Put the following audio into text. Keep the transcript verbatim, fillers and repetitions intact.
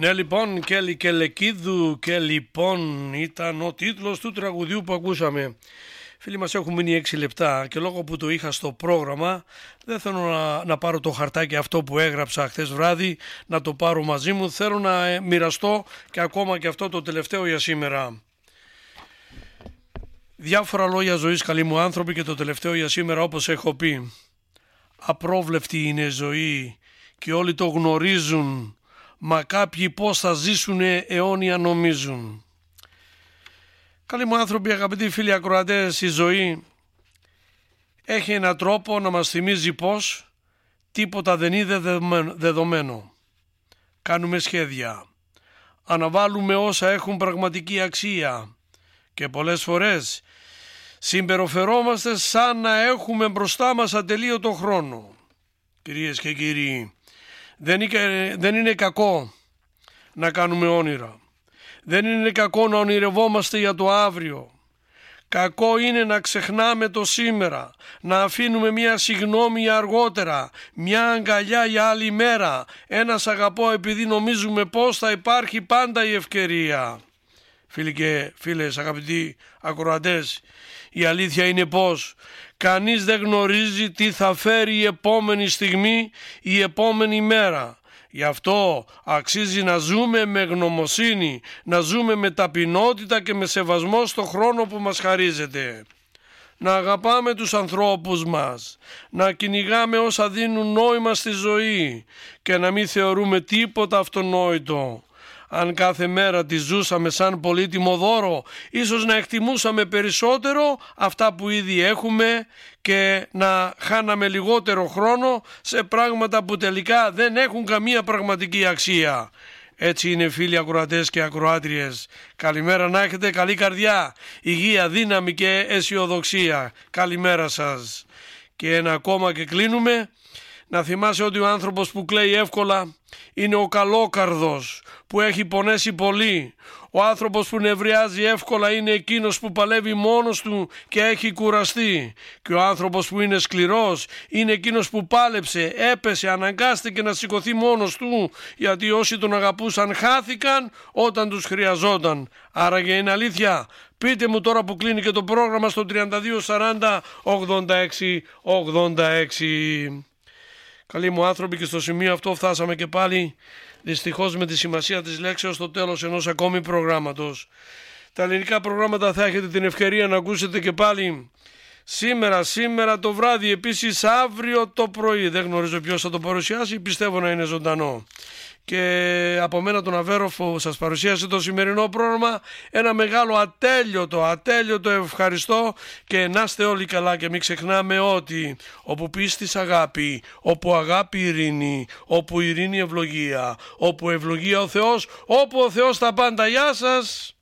Ναι, λοιπόν, Κέλη Κελεκίδου και λοιπόν ήταν ο τίτλος του τραγουδιού που ακούσαμε. Φίλοι μας, έχουν μείνει έξι λεπτά και λόγω που το είχα στο πρόγραμμα δεν θέλω να, να πάρω το χαρτάκι αυτό που έγραψα χθες βράδυ, να το πάρω μαζί μου. Θέλω να μοιραστώ και ακόμα και αυτό το τελευταίο για σήμερα. Διάφορα λόγια ζωής, καλοί μου άνθρωποι, και το τελευταίο για σήμερα, όπως έχω πει. Απρόβλεπτη είναι η ζωή και όλοι το γνωρίζουν, μα κάποιοι πώς θα ζήσουνε αιώνια νομίζουν. Καλοί μου άνθρωποι, αγαπητοί φίλοι ακροατές, η ζωή έχει έναν τρόπο να μας θυμίζει πως τίποτα δεν είναι δεδομένο. Κάνουμε σχέδια, αναβάλουμε όσα έχουν πραγματική αξία και πολλές φορές συμπεριφερόμαστε σαν να έχουμε μπροστά μας ατελείωτο χρόνο. Κυρίες και κύριοι, δεν είναι, δεν είναι κακό να κάνουμε όνειρα. Δεν είναι κακό να ονειρευόμαστε για το αύριο. Κακό είναι να ξεχνάμε το σήμερα, να αφήνουμε μια συγνώμη για αργότερα, μια αγκαλιά για άλλη μέρα, ένα σ' αγαπώ επειδή νομίζουμε πως θα υπάρχει πάντα η ευκαιρία. Φίλοι και φίλες, αγαπητοί ακροατές, η αλήθεια είναι πως κανείς δεν γνωρίζει τι θα φέρει η επόμενη στιγμή, η επόμενη μέρα. Γι' αυτό αξίζει να ζούμε με γνωμοσύνη, να ζούμε με ταπεινότητα και με σεβασμό στο χρόνο που μας χαρίζεται. Να αγαπάμε τους ανθρώπους μας, να κυνηγάμε όσα δίνουν νόημα στη ζωή και να μην θεωρούμε τίποτα αυτονόητο. Αν κάθε μέρα τη ζούσαμε σαν πολύτιμο δώρο, ίσως να εκτιμούσαμε περισσότερο αυτά που ήδη έχουμε και να χάναμε λιγότερο χρόνο σε πράγματα που τελικά δεν έχουν καμία πραγματική αξία. Έτσι είναι, φίλοι ακροατές και ακροάτριες. Καλημέρα να έχετε, καλή καρδιά, υγεία, δύναμη και αισιοδοξία. Καλημέρα σας. Και ένα ακόμα και κλείνουμε. Να θυμάσαι ότι ο άνθρωπος που κλαίει εύκολα είναι ο καλόκαρδος που έχει πονέσει πολύ. Ο άνθρωπος που νευριάζει εύκολα είναι εκείνος που παλεύει μόνος του και έχει κουραστεί. Και ο άνθρωπος που είναι σκληρός είναι εκείνος που πάλεψε, έπεσε, αναγκάστηκε να σηκωθεί μόνος του, γιατί όσοι τον αγαπούσαν χάθηκαν όταν τους χρειαζόταν. Άραγε είναι αλήθεια? Πείτε μου τώρα που κλείνει και το πρόγραμμα στο τριάντα δύο σαράντα ογδόντα έξι ογδόντα έξι. Καλοί μου άνθρωποι, και στο σημείο αυτό φτάσαμε και πάλι, δυστυχώς με τη σημασία της λέξεως, στο τέλος ενός ακόμη προγράμματος. Τα ελληνικά προγράμματα θα έχετε την ευκαιρία να ακούσετε και πάλι σήμερα, σήμερα το βράδυ, επίσης αύριο το πρωί. Δεν γνωρίζω ποιος θα το παρουσιάσει, πιστεύω να είναι ζωντανό. Και από μένα τον Αβέροφ που σας παρουσίασε το σημερινό πρόγραμμα, ένα μεγάλο ατέλειωτο, ατέλειωτο ευχαριστώ και να είστε όλοι καλά. Και μην ξεχνάμε ότι όπου πίστης αγάπη, όπου αγάπη ειρήνη, όπου ειρήνη ευλογία, όπου ευλογία ο Θεός, όπου ο Θεός τα πάντα. Γεια σας.